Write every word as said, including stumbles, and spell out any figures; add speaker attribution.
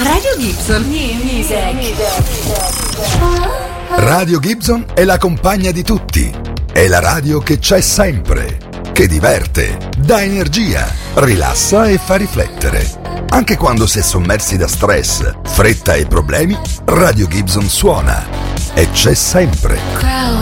Speaker 1: Radio Gibson Music.
Speaker 2: Radio Gibson è la compagna di tutti. È la radio che c'è sempre, che diverte, dà energia, rilassa e fa riflettere. Anche quando si è sommersi da stress, fretta e problemi, Radio Gibson suona e c'è sempre.